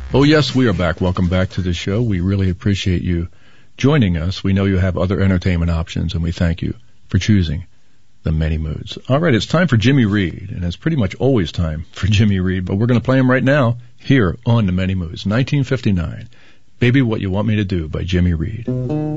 Oh, yes, we are back. Welcome back to the show. We really appreciate you joining us. We know you have other entertainment options, and we thank you for choosing the Many Moods. All right, it's time for Jimmy Reed, and it's pretty much always time for Jimmy Reed, but we're going to play him right now here on the Many Moods. 1959, Baby What You Want Me to Do by Jimmy Reed.